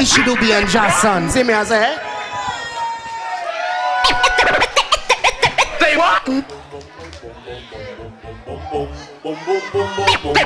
she do be and Jason. See me as a Say what?